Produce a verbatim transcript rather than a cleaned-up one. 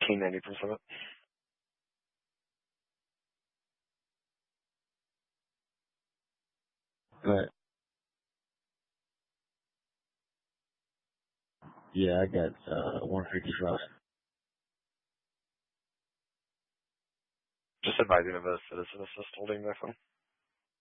eighteen ninety percent of it. But yeah, I got uh one fifty-five. Just advising of a citizen assist holding my phone.